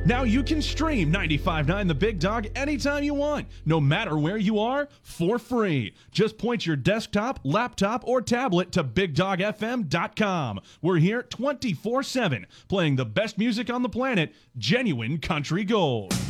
Now you can stream 95.9 The Big Dog anytime you want, no matter where you are, for free. Just point your desktop, laptop, or tablet to BigDogFM.com. We're here 24/7, playing the best music on the planet, genuine country gold.